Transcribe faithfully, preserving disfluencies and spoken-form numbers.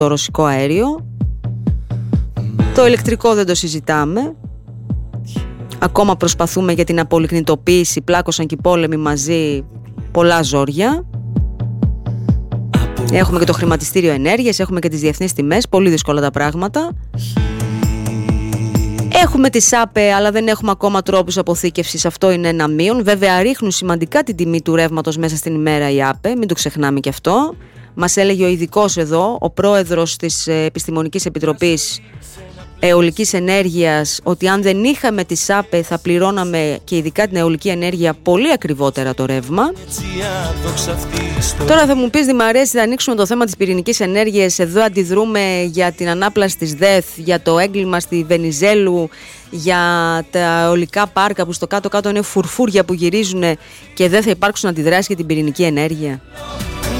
το ρωσικό αέριο. Το ηλεκτρικό δεν το συζητάμε. Ακόμα προσπαθούμε για την απολιγνητοποίηση. Πλάκωσαν και οι πόλεμοι μαζί, πολλά ζόρια. Έχουμε και το χρηματιστήριο ενέργειας, έχουμε και τις διεθνείς τιμές, πολύ δύσκολα τα πράγματα. Έχουμε τη ΣΑΠΕ, αλλά δεν έχουμε ακόμα τρόπους αποθήκευσης. Αυτό είναι ένα μείον. Βέβαια, ρίχνουν σημαντικά την τιμή του ρεύματος μέσα στην ημέρα η ΑΠΕ, μην το ξεχνάμε και αυτό. Μας έλεγε ο ειδικός εδώ, ο πρόεδρος της Επιστημονικής Επιτροπής Αιωλικής Ενέργειας, ότι αν δεν είχαμε τη ΣΑΠΕ θα πληρώναμε και ειδικά την αιωλική ενέργεια πολύ ακριβότερα το ρεύμα. Τώρα θα μου πεις, Δη, μ' αρέσει, θα ανοίξουμε το θέμα της πυρηνικής ενέργειας. Εδώ αντιδρούμε για την ανάπλαση της ΔΕΘ, για το έγκλημα στη Βενιζέλου, για τα αιωλικά πάρκα που στο κάτω-κάτω είναι φουρφούρια που γυρίζουν και δεν θα υπάρξουν αντιδράσεις για την πυρηνική ενέργεια.